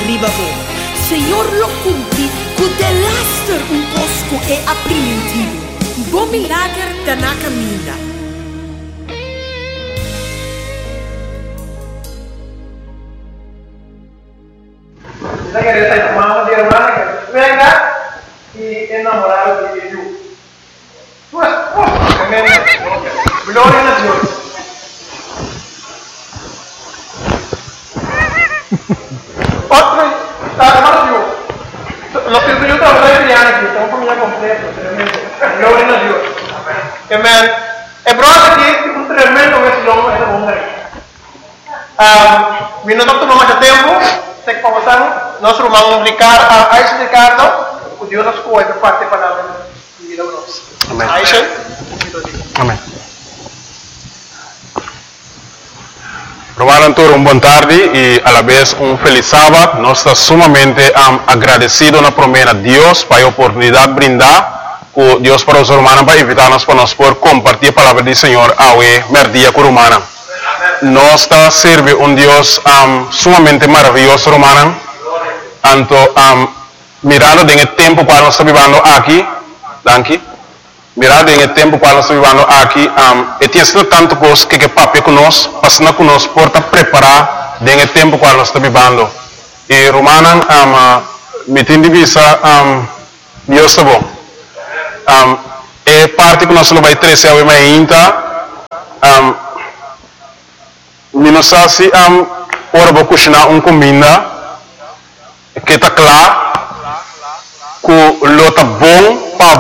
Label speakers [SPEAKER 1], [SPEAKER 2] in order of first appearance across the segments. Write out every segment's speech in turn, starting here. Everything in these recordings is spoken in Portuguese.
[SPEAKER 1] arriba vos. Senhor lo cumpri, cu de laster un posco e aprimentivo. Bom milagre da na caminha.
[SPEAKER 2] Kita queria sair com uma irmã que pega e enamorada de Deus. Pues, amém. Glória a Deus. Outro, tá, Deus. Los que eu trabalho aqui, então família completa, tremendo. Glória a Deus. Amém. É brother aqui, um tremendo versículo essa bomba. Minuto que não mais tempo. Sei que passamos, nosso irmão Ricardo, Aisha Ricardo, o Deus nos cuida para parte da palavra de vida nossa.
[SPEAKER 3] Amém.
[SPEAKER 2] Aisha,
[SPEAKER 3] Amém. Romaran Tour, boa tarde e a la vez feliz sábado. Nós estamos sumamente agradecidos na promessa de Deus para a oportunidade brindar com Deus para os romanos para invitar-nos para nós por compartilhar a palavra do Senhor ao merdia com o romano. Nós serve Deus sumamente maravilhoso, romano. Tanto mirando em tempo para nós vivendo aqui, mirando em tempo para nós vivendo aqui, e tem sido tanto coisa que papai conosco, passando conosco por preparar em tempo para nós vivendo. E romano, me tem divisa Deus é bom. É parte que nós não vai trazer ao ainda. Não sei se ora vou cozinhar comida que está claro que lo está bom para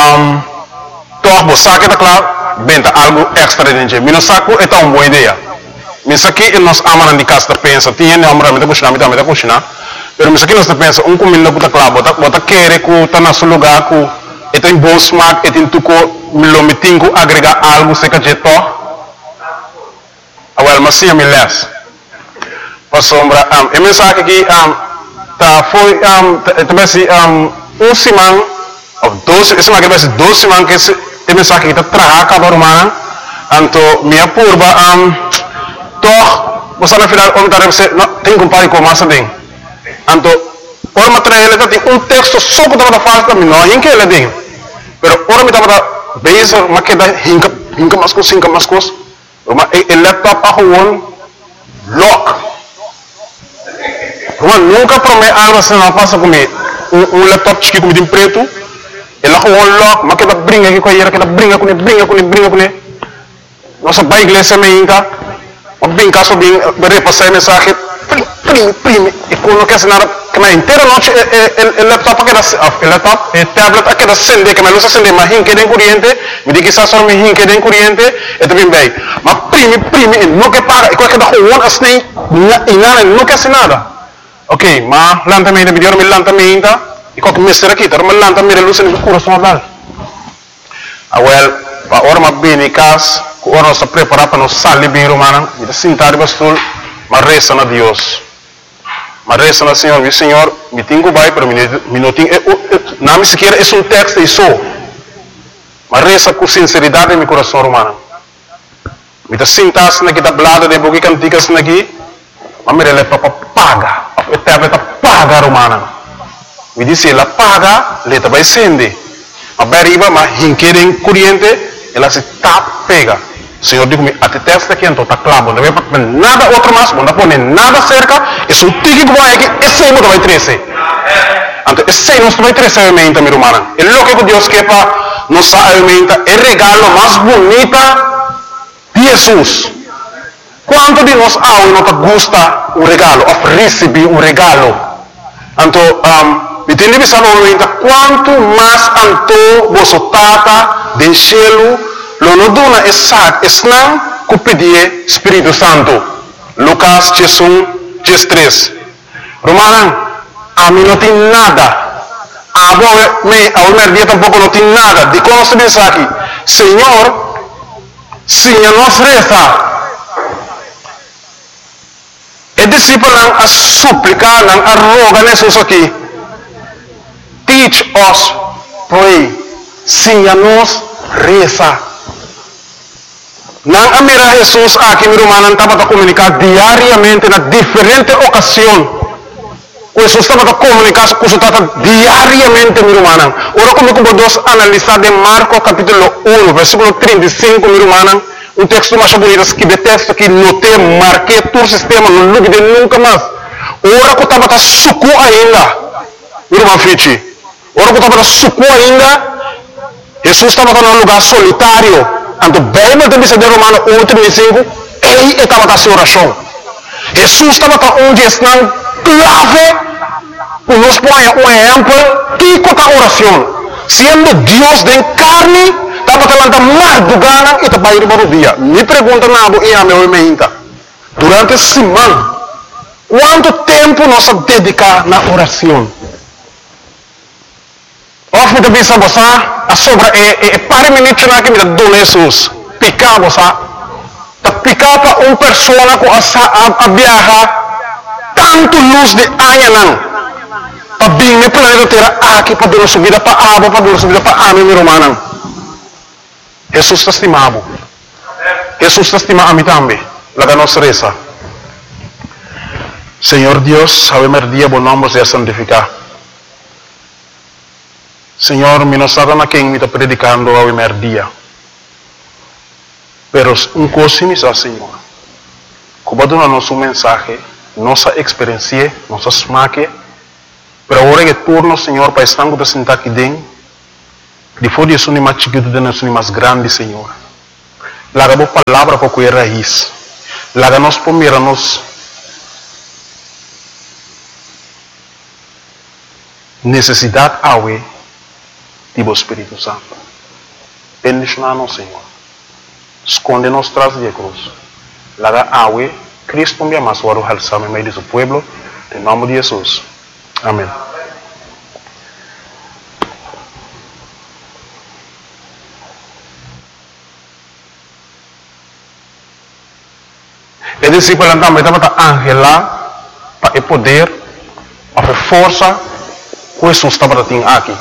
[SPEAKER 3] você que está claro bem algo extra dentro. Não sei que é uma boa ideia. Mas aqui nós amamos de casa pensa tinha não realmente cozinhar, mas cozinhar. Mas aqui nós pensa comida que está claro, você quer que está no seu lugar que tem bom smack, e tem tudo lo metinho agregar algo se que jeito. Well, mas sim, me less. Para sombra, a mensagem aqui foi também se semana ou 12, esse mais que vai ser 2 semanas que esse mensagem aqui está trabalhando cada romana. Então, minha curva, você na final você tem que comparar com mais bem. Então, o material ele tem texto só para dar fácil também, não é que ele tem. Mas ora me dá base, mas que dá hinca mais coisas. El laptop a gewoon lock. Gewoon nunca promete algo assim não passa comigo. Laptop chique como de preto. Ele a gewoon lock, mas que da brinca aqui com ele, que da brinca com ele. Nossa vai igreja me ainda. O brinca só bem repassar a mensagem. Prime. E quando quer nada que na inteira noite el laptop aqui da laptop, tablet aqui da acende, que me luz acende, mas hinque de corrente, me diz que está só me hinque de corrente, e também bem. Mas prime, não que paga, e qualquer da rua assim, e nada, não quer nada. Ok, mas lantamento, me deu me lantamento, e qualquer mestre aqui, mas lantamento luz no coração dal. Well, a hora mais bem em casa, a hora nós preparar para nós sair bem romana, e sentar bastul, mas resta na Deus. Mas resta na Senhor, meu Senhor, me tenho que vai para mim, não me sequer é um texto isso. Mas resta com sinceridade em meu coração romano. Me está sentado aqui da blada de boca canticas aqui, mas me releva para paga, a paga romana. Me disse ela paga, ela vai acender. Mas beriba, mas hinquerem corrente, ela se pega. O Senhor diz-me, até testa aqui, então está claro, não vai nada outro mais, não pode nada cerca, é um tique que vai aqui, esse aí não vai crescer. Então, esse aí não vai crescer a alimenta, minha irmã. É o que Deus quer para nos alimentar, é o regalo mais bonito de Jesus. Quanto de nós não gosta o regalo, ou receber um regalo? Então, me tem que pensar quanto mais anto você trata de cielo, lo no dona esat esnang ku pedir Espírito Santo. Lucas 3. Romanan, a mim não tem nada. A minha dia tampoco não tem nada. De como se diz aqui, Senhor, se nos reza, e discípulos a suplicar, a rogar Jesus aqui, teach us, pray, se nos reza. Nang amira Jesus aqui, meu irmão, estava a comunicar diariamente na diferente ocasião. Jesus estava a comunicar com o diariamente, meu irmão. Ora, como podemos analisar de Marcos capítulo 1, versículo 35, meu irmão, um texto mais bonito, que de texto que notei, marquei todo o sistema, não lugue de nunca mais. Ora, que estava a suco ainda, meu irmão Fichi. Ora, que estava a suco ainda, Jesus estava num lugar solitário. Então, bem, mas também se de Romano 1, 35, ele estava a sua oração. Jesus estava onde está clave, nos põe um exemplo, que a oração. Sendo Deus de carne, estava falando mais do gana e estava indo para o dia. Me pergunta nada e a meu irmão, durante a semana, quanto tempo nós dedicamos na oração? Of me bisa bosa, a sobra pare minutos na que me dá Jesus, picar bosa, ta picar para pessoa com a viajar tanto luz de anha para bem me planeta terra aqui para dar subida para aba, para dar subida para ame meu irmão. Jesus está estimado. Jesus está estimado a mim também. La nossa reza. Senhor Deus, ave Maria, bom nome seja santificado. Senhor, mi non sarà quem me está predicando ao primeiro dia. Pero cosa me diz, Senhor, como dá nosso mensagem, nossa experiência, nossa smaque, pero agora que turno, Senhor, para estar com sentar aqui dentro, depois de isso, mais chiquito, de nós, mais grande, Senhor. Laga boa palavra para que raiz. Laga nós primeiro, nós necessidade awe do Espírito Santo. Bendicionar-nos, Senhor. Esconde-nos tras de cruz. Laga awe, Cristo me ama, suaro halsame meio de seu pueblo, em nome de Jesus. Amém. E discípulo também estava angela para poder, para força, que Jesus estava tendo aqui.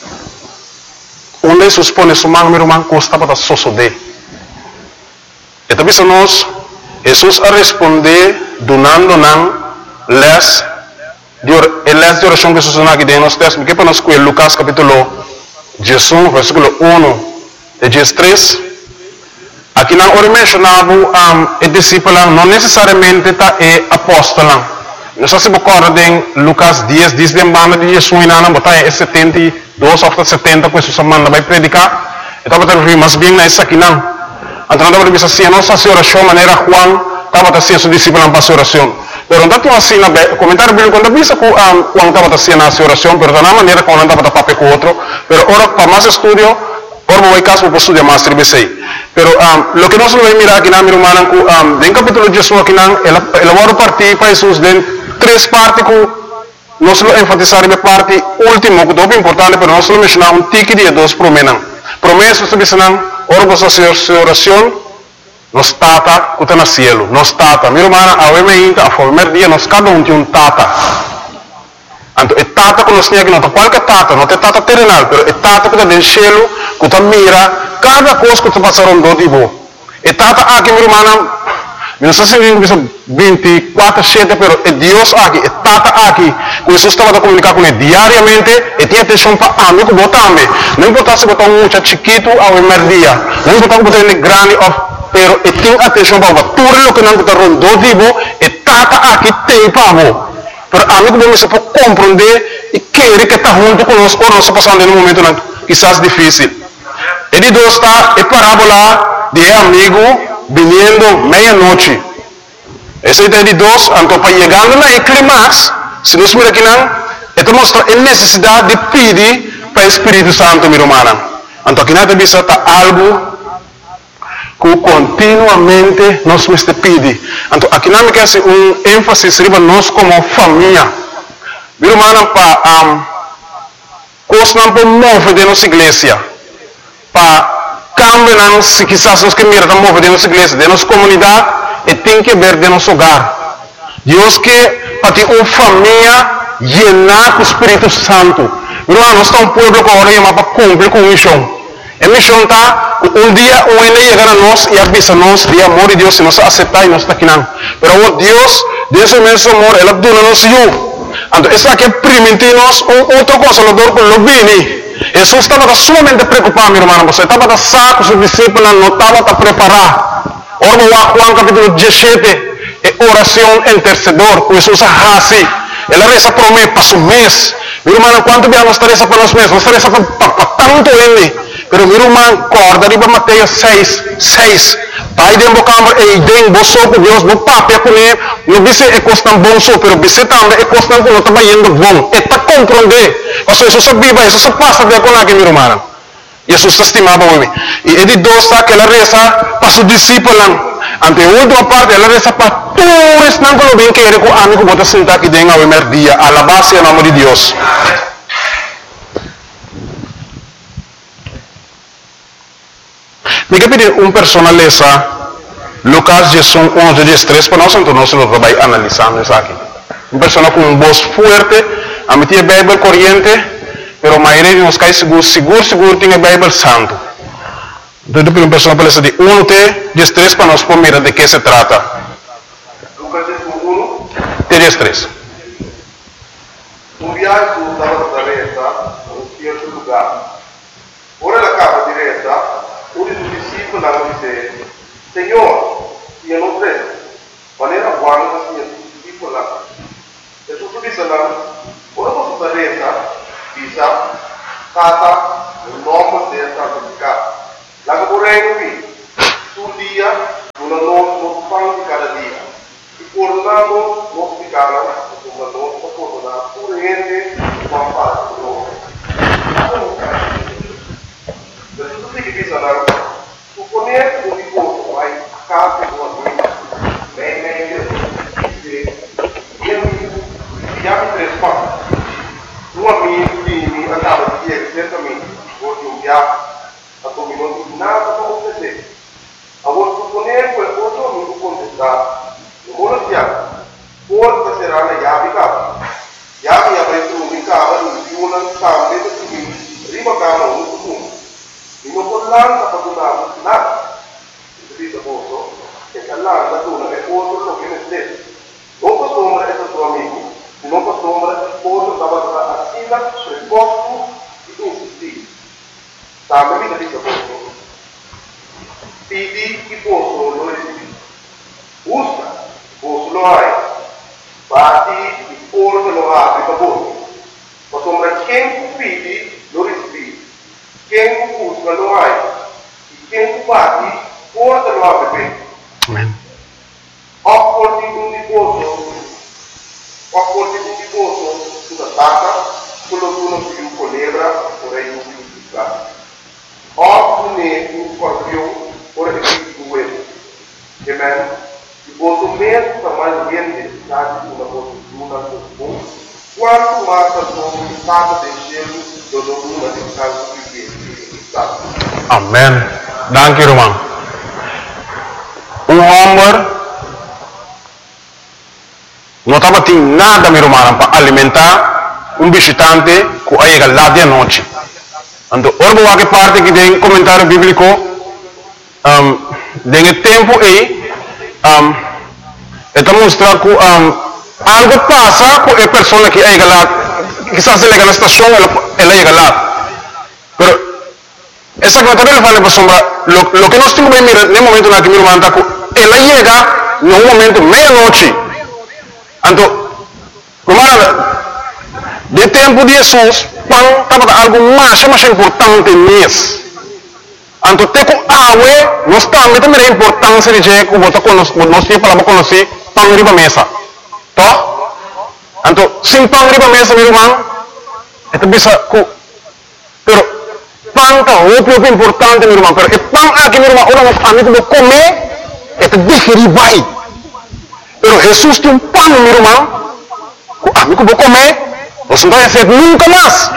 [SPEAKER 3] Onde Jesus põe sua mão, meu irmão, que estava a sosodé. E também nós, Jesus a responder, donando les de oração que Jesus aqui dentro nos textos, que para nós com Lucas capítulo 11, versículo 1 e 13. Aqui não ora mencionava o discípulo, não necessariamente está apóstolo. Nós se recorda em Lucas 10, diz de banda de Jesus e não botar 72 ou 70 que Jesus manda vai predicar. Então vai ter mais bem nessa aqui não. Então não vai dizer assim, nossa oração maneira Juan estava assim seu discípulo para a oração. Pero não tinha assim na comentário bíblico quando diz que Juan estava assim na oração, pero da maneira como não estava papel com outro. Pero ora para mais estudio, ora vai caso para estudar mais tribesei. Pero lo que nós vamos mirar aqui na minha irmã, em capítulo de Jesus aqui não, ela vai partir para Jesus dentro três partes que nós vamos enfatizar na parte última, que é muito importante, mas nós vamos mencionar tique de dois promessas. Promessas que dizem, ora você sua oração, nos tata que está no cielo, nos tata. Minha irmã, a primeiro dia, nós cada tem tata. Então, é tata que nós temos aqui, não é qualquer tata, não é tata terrenal, mas é tata que está no cielo, que está mira cada coisa que está passando do tipo. É tata aqui, minha irmã, não sei se 24/7, pero é Deus aqui, é Tata aqui. Jesus estava a comunicar com ele diariamente e tinha atenção para amigo também. Não importa se botar um muchacho chiquito ao primeiro dia, não importa se botar ele grande, pero ele tem atenção para tudo o que não está rondando, tipo, é Tata aqui tem para você. Pero amigo não se pode compreender e querer que está junto conosco ou não se passando em um momento quizás difícil. Ele Deus está, é parábola de amigo viniendo meia-noite. Essa ideia de dois, então para chegando na clímax, se nós miramos aqui não, então mostra a necessidade de pedir para o Espírito Santo, minha irmã. Então aqui nada bisa está algo que continuamente nós temos que pedir. Então aqui não me quer ser ênfase sobre nós como família. Minha irmã, para coisas não podemos mover de nossa igreja, para cambiar, se quizás nós que mirar a mover de nossa igreja, de nossa comunidade, e tem que ver de nosso hogar. Deus que para ter uma família llena com o Espírito Santo. Nós estamos um povo que agora chama para cumprir com a missão. A missão está, um dia ele chegar a nós e avisa nós de amor de Deus, se nós aceitar e nós está aqui não. Mas Deus, Deus é imenso amor, Ele dá-nos eu. Então, isso aqui permite-nos outra coisa, lo bem. Jesus estava sumamente preocupado, meu irmão. Você estava a saco, os discípulos não estavam a preparar. Ora, Juan capítulo 17, é oração intercedor. Jesus assim, ela reza por mim, para o mês. Meu irmão, quanto bem nós reza para os meses? Nós reza para tanto ele. Pero meu irmão, corda, riba Mateus 6. Pai de câmara e den boso com Deus, no papel com ele, não disse é costan bom só, pero disse também é costan com não está indo bom. É para compreender. Mas Jesus sabia, Jesus passa de com aquele meu irmão. Jesus estimava o homem. E ele dosta que ela reza para os discípulos. Ante a última parte, ela reza para todos não que bem que ele com amigo bota sentar aqui dentro ao primeiro dia, a la base do nome de Deus. Me pedir persona lesa Lucas 11:13 para nós, então nós vamos analisando isso aqui. Persona com voz forte, a meter a Bíblia corrente, pero a maioria de nós cai seguro tem a Bíblia santo. Então, uma pessoa para lesa de 11:13 para nós mirar de que se trata.
[SPEAKER 4] Lucas
[SPEAKER 3] 11:13.
[SPEAKER 4] Viaggio dalla Nazareta a un certo lugar. Ora la capa diretta, uno dei discepoli disse: Signore, io non credo. Ma era buono che sia discepolo là. Gesù disse là: ora posso diretta, dice, Tata, il nome del santificato. La vorrei qui, sul dia, una non fanno di cada dia. E coronando, non spiegare, una non coronare, pure niente, ma fare loro. Gesù disse là, supponete un riposo, vai a casa di una guida, meglio, chiami 3 passi. Un amico di andava di ieri, certamente, vuol un viaggio, a dominio di nada come se. A vuol supponere quel cosa non può contestare. Non vuole piano. Forse sarà la chiave casa. Chiave avrete un cava, di una scambio di prima cava un comune. In un collante per donare nada. Capito posto? Che all'anno dona è posto lo che ne stesso. Non posso essere tuo amico. Non posso posto stava a sila sul posto e insistire. Sabe mi dice posto. Pidi che posso lo ricevi. Usa, posso lo hai. Bati e forse lo apri per voi. Ma sembra che pidi lo ricevi. Che usa lo hai. E che bati forse lo apri bene.
[SPEAKER 3] Amen.
[SPEAKER 4] Opporti un riposo sulla tacca, quello che uno più colebra, vorrei un più piccato. Oppure un scorpione, vorrei più due. Amen. Il voto meno sta mai niente, stati una fortuna con quanto massa sono stato del cielo, dove una di caso più stato.
[SPEAKER 3] Amen. Dank je, Roman. Honger não estava tendo nada, meu irmão, para alimentar visitante que chega lá de noite. Então, ora que parte que tem comentário bíblico, tem tempo aí, mostra que algo passa com a pessoa que chega lá, quizás ele chega na estação, ela chega lá. Mas, essa comentário fala para sombra, lo que nós temos que mirar no momento na que meu irmão está, ela chega no momento meia-noite. Então, de tempo de Jesus, estava algo mais importante mesmo. Então, ter com água, nós também a importância de que nós temos para conhecer pão riba mesa. Tá? Então, sem pão riba mesa, meu irmão, é bisa que, pero pão é muito importante, meu irmão. Pero pão aqui, meu irmão, orang amigo vou comer, é digerir vai. Pero Jesus tem pão, meu irmão. O amigo vou comer, você não vai ser nunca mais.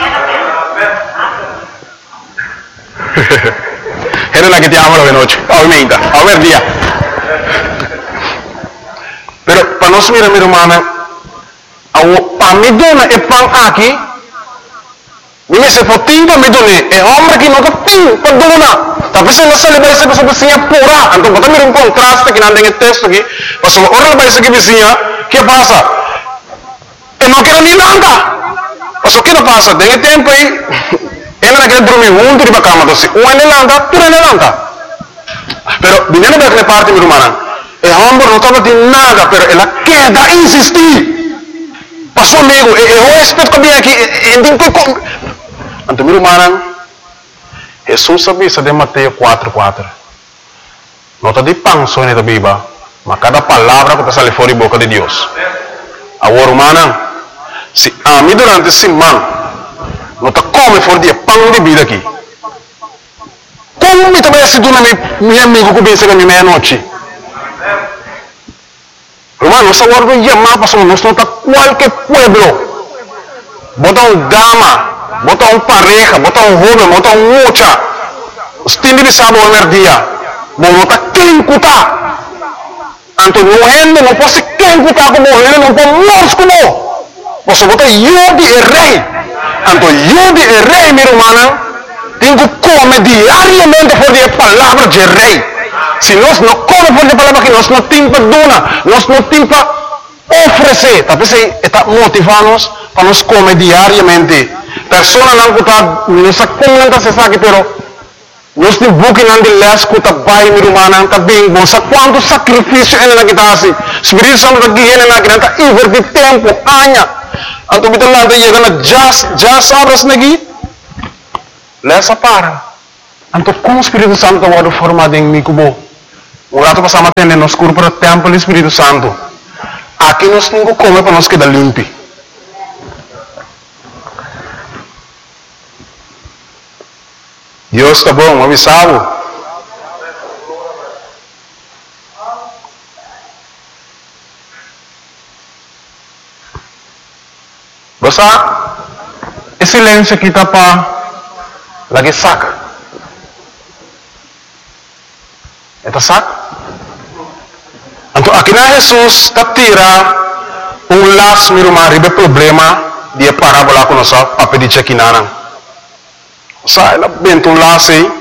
[SPEAKER 3] Era la que te amo de noche, obviamente, a ver día. Pero para nós mirar, meu irmão, para me dona é pão aqui. Me se potinho me dona é homem que nunca tem para dona. Tapi saya nasa vai ser pessoa vizinha pura. Então, bota mir contraste que não tem texto aqui. Mas o orang vai ser que vizinha, que passa? É não quero nem lanka. Mas o que não passa? Tem tempo aí, ele não quer dormir junto de cama, então se um ele lanka, tu ele lanka. Pero, vinendo daquela parte, meu irmão, é homem não estava de nada, pero ela quer dar insistir. Passou amigo, eu respeito que vem aqui, então, meu irmão, Jesus sabia de Mateus 4:4. Não está de pão só na Bíblia, mas cada palavra que está saindo fora da boca de Deus. Agora, irmão, se a mim durante esse ano, não está comendo fora de pão de vida aqui. Como me também se dona meu amigo que pensa que é meia-noite? Irmão, nós agora vamos chamar para nós não está qualquer pueblo. Bota dama, bota pareja, bota jovem, bota mucha. Os tindos de sábado ao dia. Bom, não está quem cutar. Então, não pode quem cutar como ele, não pode nós como. Você bota eu de rei. Então, eu de rei, meu irmão. Tenho que comer diariamente por a palavra de rei. Se nós não comemos por a palavra que nós não temos para donar, nós não temos para oferecer. Talvez está motivando-nos para nós comer diariamente. Pessoas não está, não sei como não se sabe, pero nós temos buque não de les que está bem, meu irmão, está bem bom. Sabe quanto sacrifício ele não está assim? Espírito Santo está aqui, ele não está invertir tempo, anos. Então, kita lá chegando já sabes aqui. Lesa para. Então, como o Espírito Santo está formado em mim, como o rato passamos a ter nos corpos para o templo do Espírito Santo. Aqui nós temos que comer para nós quedar limpo. Deus está bom, avisado. Você, esse silêncio aqui está para lagi sak. Eta sak. Então aqui na Jesus está tira laço meu irmão, ribe problema dia parábola com nossa papel de chequinana. Sa ela bento laço aí.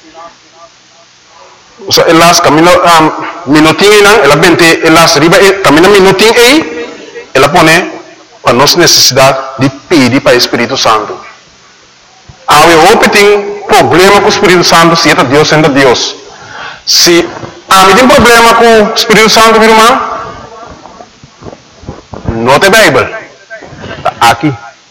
[SPEAKER 3] Sa elas camino minutinho não, ela bente elas ribe camino minutinho aí, ela põe para nossa necessidade de pedir para o Espírito Santo. Eu hope tem problema com o Espírito Santo, se é Deus sendo Deus. Se tem problema com o Espírito Santo, meu irmão, não tem Bíblia. Está aqui.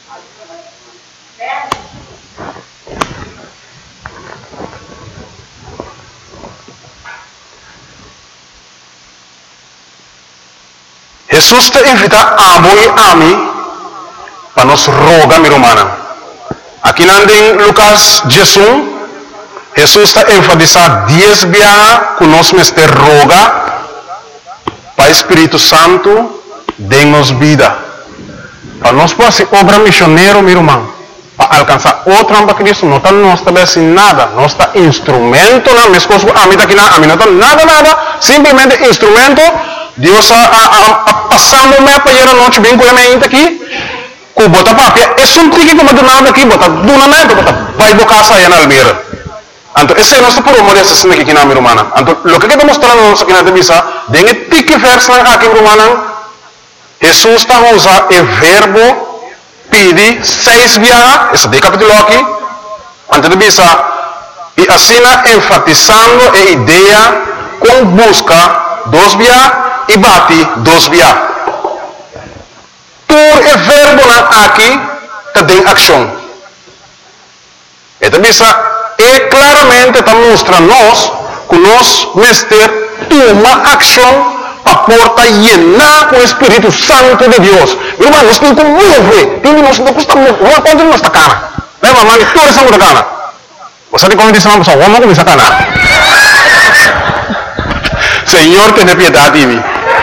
[SPEAKER 3] Jesus te invita a voi ami para nos rogar, meu irmão. Aqui em Lucas 11, Jesus está enfatizando 10 vezes que nós mestre roga para o Espírito Santo dê-nos vida. Para nós poder ser obra missioneira, meu irmão, para alcançar outra para Cristo, não está nós também nada, não está instrumento, não, minhas coisas, a mim não está nada, simplesmente instrumento. Deus passando me para ir a noite bem com a minha aqui. Ku bota papia, um tiki como do nada aqui, bota do nada, bota vai bocar saia na almeira. Então, esse é nosso problema dessa cena aqui na minha irmã. Então, o que está mostrando nós aqui na devisa, dengue tiki verso aqui minha irmã. Jesus está usando o verbo pedir 6 vezes, esse de capítulo aqui, antes de devisa, e assim enfatizando a ideia com busca 2 vezes e bate 2 vezes. Por o verbo aqui tem ação. Então, é claramente está mostrando nós que nós mestre toma ação para porta llenar com o Espírito Santo de Deus. Irmão, nós temos que mover. Nós não custa mover. Quando nós está cara? Leva a mão e toda essa muda cara. Você tem como dizer uma pessoa, vamos começar a cara. Senhor, tenha piedade de mim.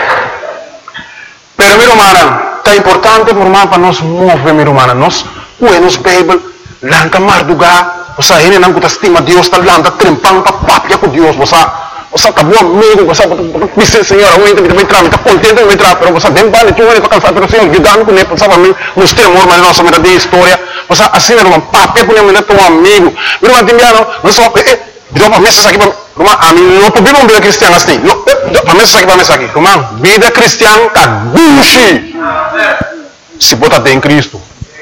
[SPEAKER 3] Pero, meu irmão, é importante para nós mover, meu irmão. Nós, nos Bíblia, lanca mardugar. Você ainda não estima Deus, está lanca trempando para papia com Deus. Você acabou amigo, você disse, Senhor, eu ainda me entrar, está contente de me entrar, mas você tem vale, tu vai cansar, mas Senhor, ajudando com ele, pensava mim, nos temor, mas nossa vida de história. Você assim, meu irmão, papia com ele, teu amigo. Meu irmão, tem não só, deu uma mesa aqui, irmão, a mim não podemos vida cristiana assim. Para mesa aqui, irmão, vida cristiana está gushi. se botar em Cristo.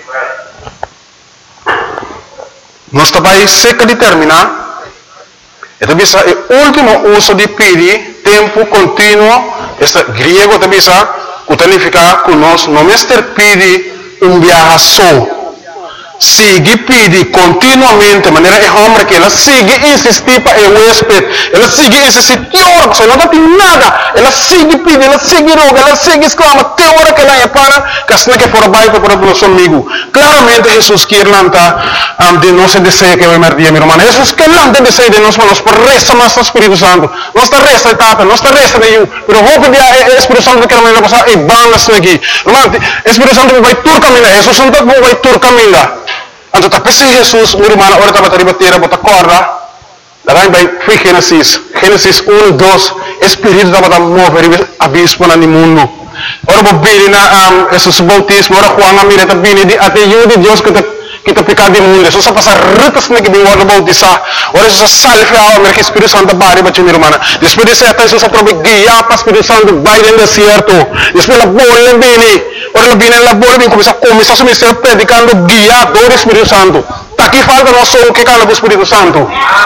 [SPEAKER 3] Nós também seca de terminar. Então, o último uso de pedir, tempo contínuo, este grego também significa que nós não pedir viaje só. Sigue pedir continuamente, de maneira que homem que ela sigue insistir para o huésped, ela sigue insistir, teor, se não tem nada, ela sigue pedir, ela sigue roga, ela sigue exclama, teor que ela é para, que assim que for baixo para o nosso amigo. Claramente Jesus quer lançar de nosso desejo que vai merdir, meu irmão. Jesus quer lançar desejo de nós, mas por resta mais do Espírito Santo, não está resta etapa, não está resta de eu, mas vou pedir ao Espírito Santo que ela vai passar e bandas aqui. Irmão, o Espírito Santo vai tur caminhar, Jesus Santo vai tur caminhar. Então, tapi si Jesus, meu irmão, agora estava a bater, botar corda. Daí vai Gênesis 1, 2, Espírito estava a mover o abismo no mundo. Ora, vou vir na Jesus bautismo, ora, Juan a mira, também, até eu de Deus que está picado no mundo. Jesus passa ritas na que vem o bautizar. Ora, Jesus salve a alma, que o Espírito Santo bari, meu irmão. Depois de ser, Jesus aprove guiar para o Espírito Santo, vai no deserto. Depois a bola vem. Ora, ela vem na bola, vem começar a ministério predicando, guiado do Espírito Santo. Está aqui falta nós só o que cala do Espírito Santo.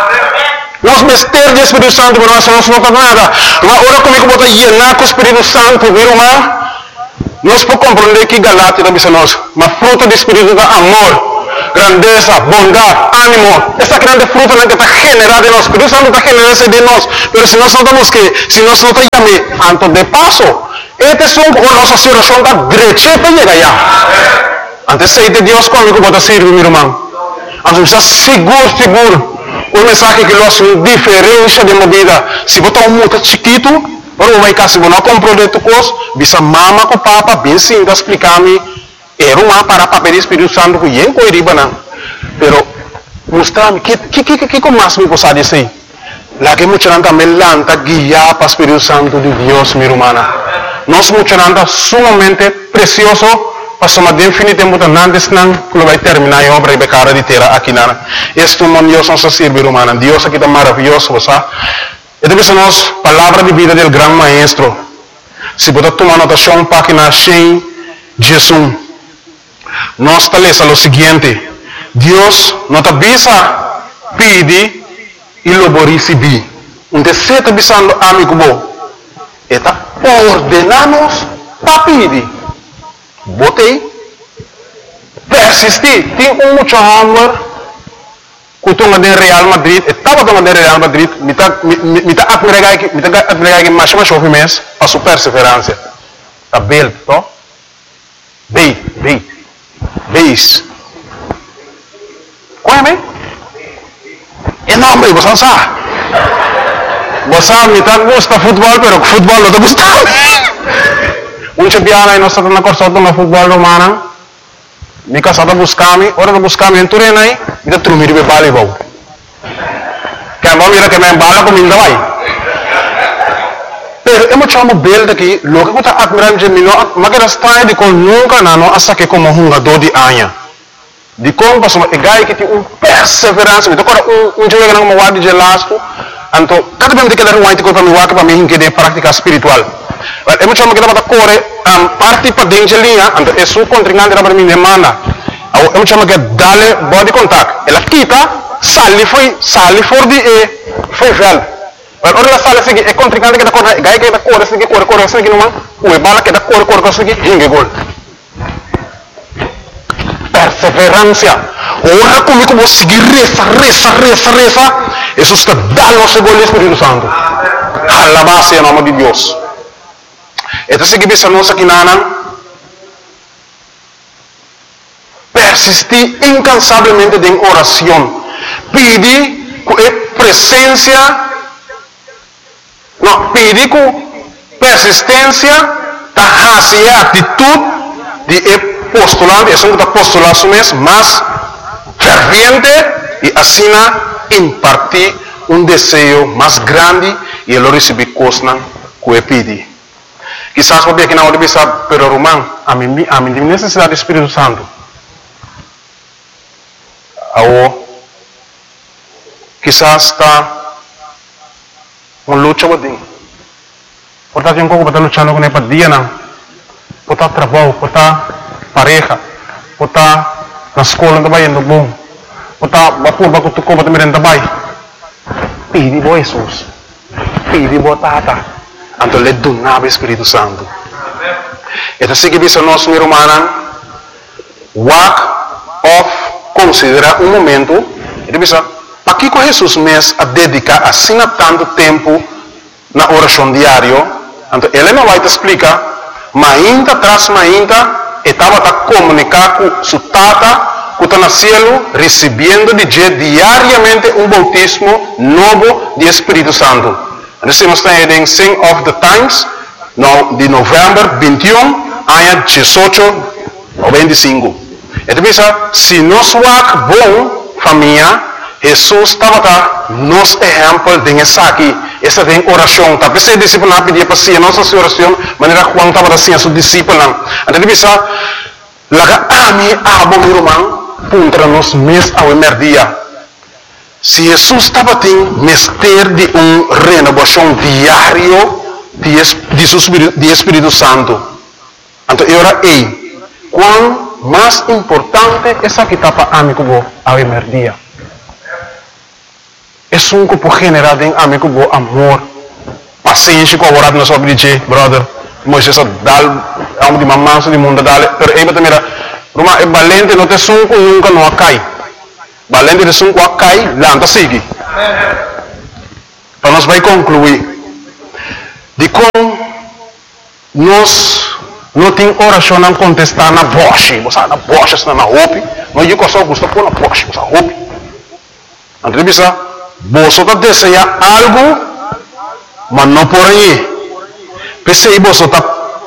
[SPEAKER 3] Nós mistérios do Espírito Santo, meu irmão, nós não faz nada. Mas ora comigo, botar llenar com o Espírito Santo, meu irmão. Nós podemos compreender que Galatia também nós, mas fruto do Espírito é amor, grandeza, bondade, ânimo. Essa grande fruta que está generada em nós. O Espírito Santo está generando de nós. Mas se nós não estamos que, se nós não estamos antes de passo, este são a nossa situação da direita para chegar lá. Antes de Deus comigo pode servir, meu irmão. Antes está seguro. O mensagem que nós diferença de uma vida. Se botar muito chiquito, ora vai cá, se você não compreender tu coisa, bisa mama com papa, bem sim, explicar-me, era uma para papel do Espírito Santo que eu coiriba não. Pero mostrar-me que mais me possa dizer. Lá que muita gente também lanta guiar para o Espírito Santo de Deus, minha irmã. Nós muita gente sumamente precioso, passamos definitivamente antes não que vai terminar a obra de cara de terra aqui na. Este é um Deus nosso servir, irmã. Deus aqui está maravilhoso, você. Então, nós, palavra de vida do grande maestro. Se você tomar anotação, página 100, Jesus. Nós está o seguinte: Deus não te avisa, pede e lo vai receber. Onde você está avisando, amigo bom, está ordenando para pedir. Botei, persistir. Tem muito amor. Kutungan de Real Madrid, estava tomando de Real Madrid, me tá admirar que mais chove mês, para sua perseverança. Tá belo, tó? Beis. Conhece? É nome, você não sabe. Você me tá gosta futebol, pero futebol não tá gostando. Biana e nós estamos na corção do futebol romano. Me casada buscar-me, hora de buscar-me em Turena aí, me dá trumir de bala e vou. Que a mira que me embala com minha vai. Pero eu me chamo belo daqui, logo que eu estou admirando de mim, mas que está de com nunca não, hasta que como jogador de anha. De como passou, é gai que tem perseverança, me toca jogo que não me guarda de lasto, então cada vez que ele vai ter para me guardar para mim que de prática espiritual. Eu me chamo que dá corre parte para dentro de linha, então é sua contrincante para mim demanda. Eu me chamo que dale body contact. Ela quita, sale fora de foi velho. Ora ela sale assim, é contrincante que dá corre, gai que dá corre assim que não, o bala que dá corre assim que hingue gol. Perseverança. Ora comigo vou seguir reza. Isso está dando o gol do Espírito Santo. Alabado seja o nome de Deus. Então, se você não sabe nada, persistir incansavelmente em oração. Pedir com presença, pedir com persistência, a atitude de postulante, é um postulado mais ferviente e assim impartir desejo mais grande e ele receber coisas que pedir. Quizás porque aqui na hora de pensar, pero Román, a mim tem necessidade do Espírito Santo. Ou quizás está uma luta com Deus. Portanto, tem um pouco para estar lutando com ele para dia não. Para estar trabalho, para estar pareja, ou tá na escola também indo bom, ou tá vapor para tu compra também também. Pede bo Jesus, pede bo Tata, então lhe dá o Espírito Santo. Então se que bisa nós meu irmão, walk off, considera momento, ele bisa, para que com Jesus mesmo a dedicar assim tanto tempo na oração diária, então ele não vai te explicar, mas ainda atrás, estava a comunicar com sua Tata, que está no céu, recebendo diariamente bautismo novo do Espírito Santo. Nós estamos em Sing of the Times, de novembro 21, a 18 ou 25. Então, se nós vamos bom, família, Jesus estava nos exemplo de aqui, essa tem oração. Tá pensando discípulo não pedia para si, nossa oração, maneira quando estava assim a sua discípulo. Então, laga ami abo meu irmão, contra nós mês ao emerdia. Se Jesus estava tendo mestre de renovação diário de Espírito Santo, então eu era quão mais importante essa que estava amigo ao emerdia. É um por generar em amigo amor, paciência com a hora de nós obedecer, brother. Moisés dá de mamãe de mundo dale, pero aí também Roma é valente não te sunco nunca não cai. Valente de sunco cai, lanta sigue. Para nós vai concluir. De como nós não tem oração não contestar na voz, você na voz está na roupa, não eu que só gosto pôr na voz, você roupa. Então bisa, você tá desejar algo, mas não por aí. Pensei você está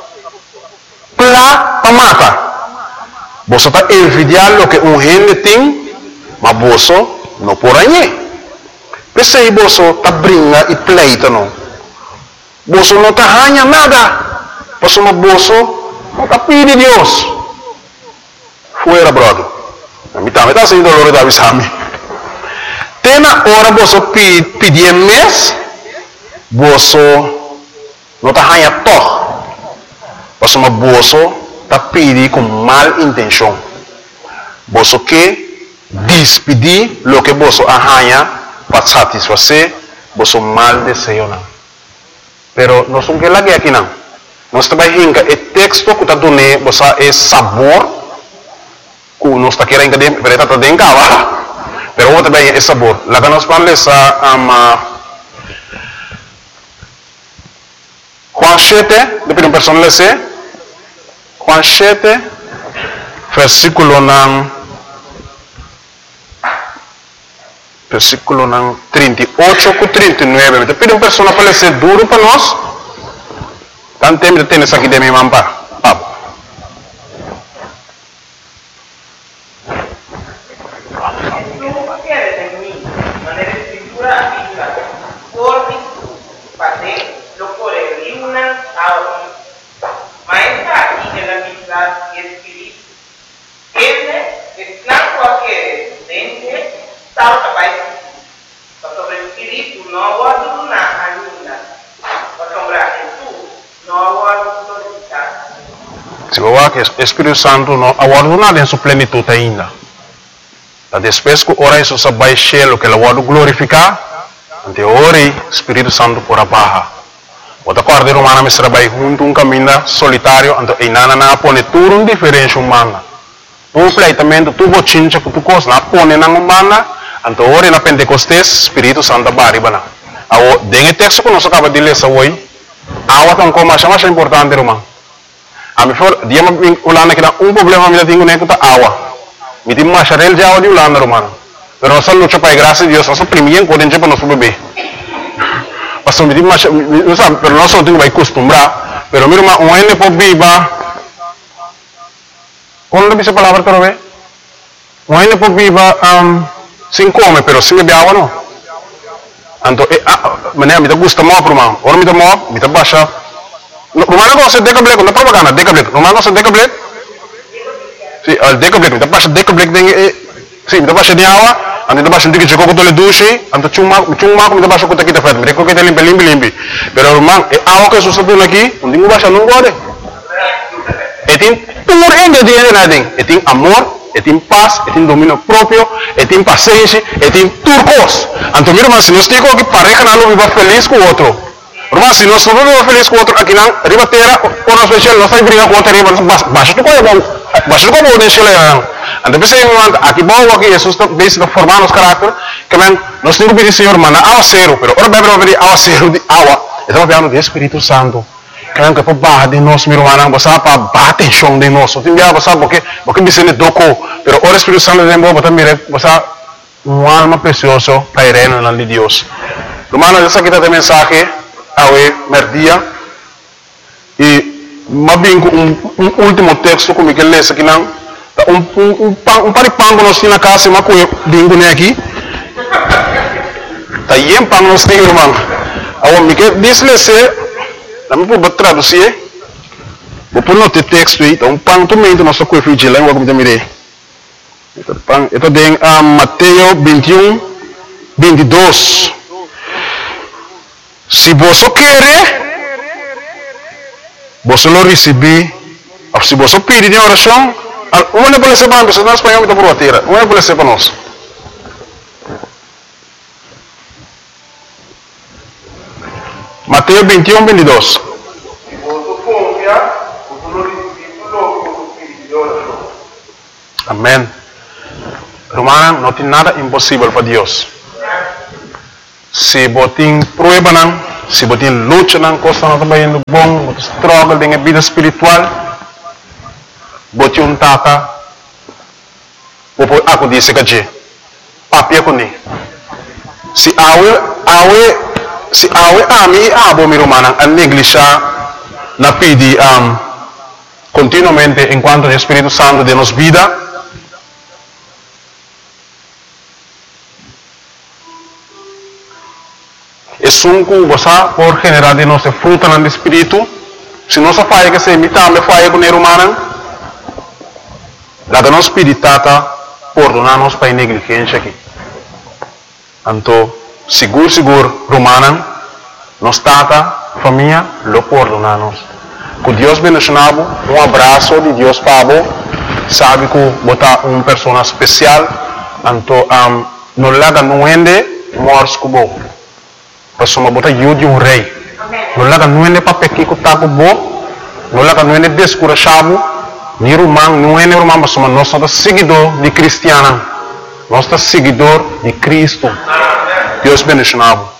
[SPEAKER 3] plá para matar. Você está envidiando o que gente tem, mas você não por aí. Pensei você está briga e pleita não. Você não está ganhando nada. Você não está pedindo Deus. Fuera, brother. A mim também está sendo dolor da visame. Tem na hora você pedir mês, você não está ganhando todo. Você está pedindo com mal intenção. Você quer despedir o que você ganha para satisfazer você mal desejo. Pero não somos que aqui não. Nós trabalhamos o texto que está dando você é sabor que nós está querendo que está dando cá. Pero o também é sabor. Lá que nós falamos Juan 7, depois uma pessoa lê Juan 7, versículo 38 a 39. Depois uma pessoa para ler duro para nós. Tanto tempo de ter isso aqui de minha mampa. Se você quer que o Espírito Santo não aguarda em sua plenitude ainda. Depois que ora isso se vai cheio que ele vai glorificar, ante ora o Espírito Santo por a barra. Outra coisa romana me trabalha junto caminho solitário, ante inana na pone tudo diferente humana. Tu pleitamento tu bochincha que tu coisa na pone na humana, ante ora na Pentecostes Espírito Santo baribana. Ao dengue texto que nós acaba de ler hoje, awa tão como mais importante romano. A mim for dia me ulana que problema me tenho nem que awa. Me tem mais charel de awa de ulana romano. Pero nós luta para a graça de Deus, nós primeiro podemos para nosso bebê. Pastor me tem mais, não sabe, pero nós não temos que acostumbrar. Pero meu irmão, um ene por viva. Quando dice palavra para ver? Um ene por viva sem comer, pero sem beber água não. Então, me gusta mais para mim. Ora me baixa. Rumah ko sa Decablek, na propaganda Decablek. Rumah ko sa Decablek. Si al Decablek, kita pas Decablek ding si kita pas di awa, ando kita pas hindi ko ko tole dushi, ando chuma ko kita pas ko kita fet, mereka kita limpi. Pero rumah awa ko susunod lagi, hindi mo ba siya nung gode. tem por ingrediente nada, tem amor, tem paz, tem domínio próprio, tem paciência, tem turcos. Então, meu irmão, se nós temos que pareja não viva feliz com o outro. Irmão, se nós não vivemos feliz com o outro, aqui não, riba terra, por nós especial, nós estamos brincando com o outro, baixa tu coisa bom, baixa tu coisa bom, deixa ele. Então, pensei, aqui bom, aqui Jesus está bem formando os caráteres, que nós temos que pedir, Senhor, manda água zero, pero ora bebe pedir água zero de água, estamos falando do Espírito Santo. Que para barra de nós, meu irmão, você para bater chão de nós, você enviar você porque me sente doco, pero o Espírito Santo de Deus, você mira, você uma alma preciosa para ir no nome de Deus. Irmão, essa aqui é mensagem ao merdia e mas bem um último texto como que lê aqui não, um paripango nós temos na casa, mas com bingo né aqui, tá aí pang nós temos, irmão. Ao me que diz Dami po ba traduzir? Vou pôr no texto aí, então pang tumento nosso coelho de língua como também. Ito din Mateo 21, 22. Se você quer, você lo receber. Se você pedir em oração, uma pode ser para nós, nós espanhol está por a terra. Uma pode ser para nós. Mateo 21, 22. Amém. Romana, não tem nada impossível para Deus. Se você tem prueba, se você tem luta, coisa não está indo bom, você struggle com a vida espiritual, você um tata, aku disse que papia com ele. Se awe ami abo mi romana a negligenciar na pedi continuamente enquanto o Espírito Santo de nos vida e sunku gosa por generar de nossa fruta no Espírito se nossa falha que se imita me falha com o romana la que nos pedi tata por donar-nos para negligência aqui então seguro, romana, nos tata, família, lo perdonanos. Que Deus bendicionado, abraço de Deus para você, sabe que botar uma pessoa especial, então, não laga não ende, morres com você. Pessoa botar de um rei. Não laga não ende para pequeno que está com você, não laga não ende descurachado, ni romano, não ende romano, mas nós somos seguidor de cristiano, nós somos seguidor de Cristo. Deus bendicionado.